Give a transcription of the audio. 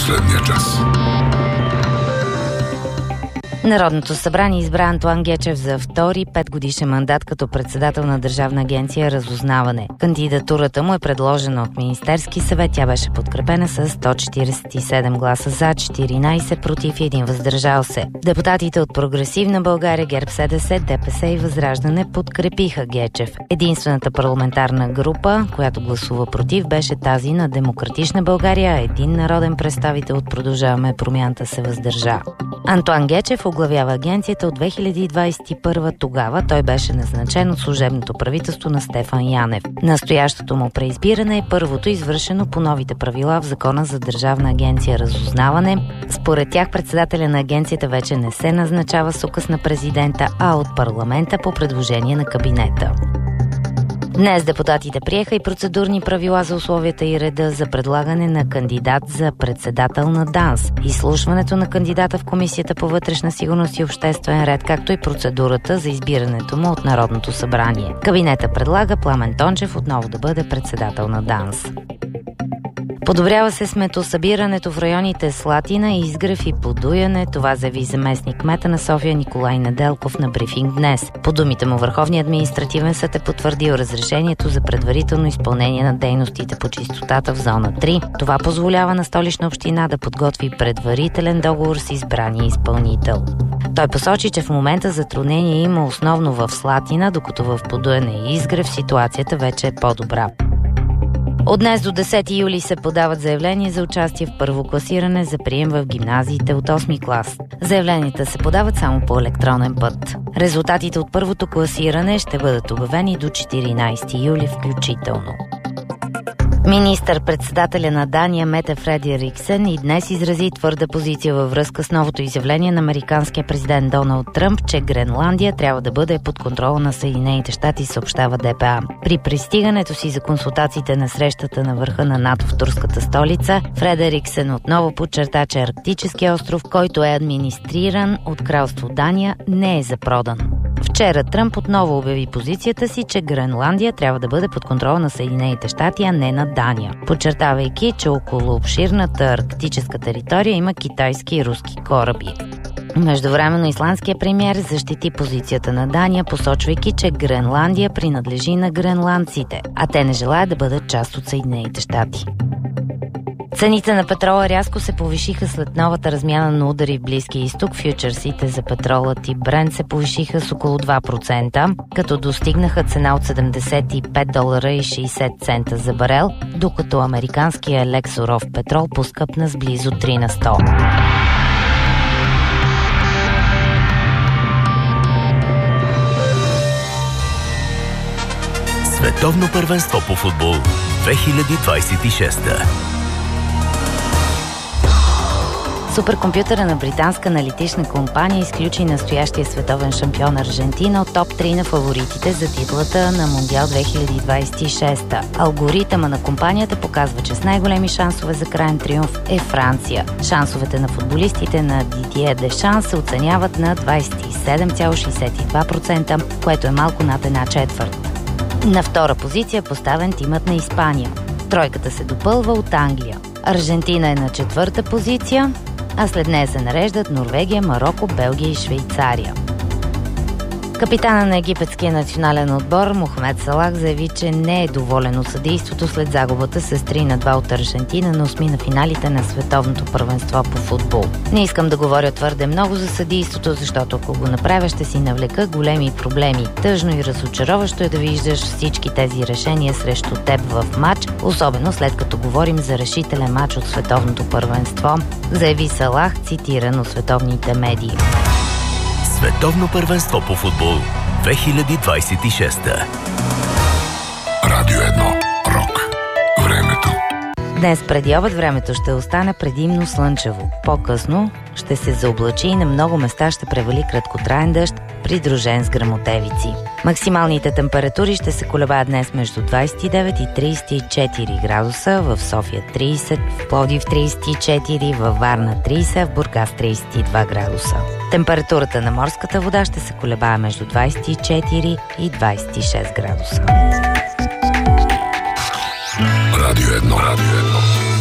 последния час. Народното събрание избра Антоан Гечев за втори 5-годишен мандат като председател на Държавна агенция Разузнаване. Кандидатурата му е предложена от Министерски съвет. Тя беше подкрепена с 147 гласа за, 14 против и 1 въздържал се. Депутатите от Прогресивна България, ГЕРБ-СДС, ДПС и Възраждане подкрепиха Гечев. Единствената парламентарна група, която гласува против, беше тази на Демократична България, а един народен представител от Продължаваме промяната се въздържа. Антоан Гечев оглавява агенцията от 2021. Тогава той беше назначен от служебното правителство на Стефан Янев. Настоящото му преизбиране е първото извършено по новите правила в Закона за Държавна агенция Разузнаване. Според тях председателя на агенцията вече не се назначава с указ на президента, а от парламента по предложение на кабинета. Днес депутатите приеха и процедурни правила за условията и реда за предлагане на кандидат за председател на ДАНС, изслушването на кандидата в Комисията по вътрешна сигурност и обществен ред, както и процедурата за избирането му от Народното събрание. Кабинета предлага Пламен Тончев отново да бъде председател на ДАНС. Подобрява се сметосъбирането в районите Слатина, Изгрев и Подуяне. Това заяви заместник кмета на София Николай Неделков на брифинг днес. По думите му, Върховният административен съд е потвърдил разрешението за предварително изпълнение на дейностите по чистотата в зона 3. Това позволява на Столична община да подготви предварителен договор с избрания изпълнител. Той посочи, че в момента затруднение има основно в Слатина, докато в Подуяне и Изгрев ситуацията вече е по-добра. От днес до 10 юли се подават заявления за участие в първо класиране за прием в гимназиите от 8 клас. Заявленията се подават само по електронен път. Резултатите от първото класиране ще бъдат обявени до 14 юли включително. Министър-председателя на Дания Мете Фредериксен и днес изрази твърда позиция във връзка с новото изявление на американския президент Доналд Тръмп, че Гренландия трябва да бъде под контрола на Съединените щати, съобщава ДПА. При пристигането си за консултациите на срещата на върха на НАТО в турската столица, Фредериксен отново подчерта, че Арктическия остров, който е администриран от кралство Дания, не е за продан. Вчера Тръмп отново обяви позицията си, че Гренландия трябва да бъде под контрола на Съединените щати, а не на Дания, подчертавайки, че около обширната арктическа територия има китайски и руски кораби. Междувременно исландският премиер защити позицията на Дания, посочвайки, че Гренландия принадлежи на гренландците, а те не желаят да бъдат част от Съединените щати. Цените на петрола рязко се повишиха след новата размяна на удари в Близкия изток. Фючерсите за петрола тип Брент се повишиха с около 2%, като достигнаха цена от $75.60 за барел, докато американския лек суров петрол поскъпна с близо 3 на 100. Световно първенство по футбол 2026. Суперкомпютъра на британска аналитична компания изключи настоящия световен шампион Аржентина от топ 3 на фаворитите за титлата на Мондиал 2026. Алгоритъма на компанията показва, че с най-големи шансове за краен триумф е Франция. Шансовете на футболистите на Дидие Дешан се оценяват на 27,62%, което е малко над една четвърт. На втора позиция е поставен тимът на Испания. Тройката се допълва от Англия. Аржентина е на четвърта позиция, а след нея се нареждат Норвегия, Мароко, Белгия и Швейцария. Капитана на египетския национален отбор Мохамед Салах заяви, че не е доволен от съдийството след загубата с 3-2 от Аржентина на осми на финалите на световното първенство по футбол. Не искам да говоря твърде много за съдийството, защото ако го направя, ще си навлека големи проблеми. Тъжно и разочароващо е да виждаш всички тези решения срещу теб в матч, особено след като говорим за решителен матч от световното първенство, заяви Салах, цитиран от световните медии. Световно първенство по футбол 2026. Радио 1. Рок. Времето. Днес преди обед времето ще остане предимно слънчево. По-късно ще се заоблачи и на много места ще превали краткотраен дъжд, придружен с гръмотевици. Максималните температури ще се колебаят днес между 29 и 34 градуса, в София 30, в Пловдив 34, във Варна 30, в Бургас 32 градуса. Температурата на морската вода ще се колебае между 24 и 26 градуса. Радио 1.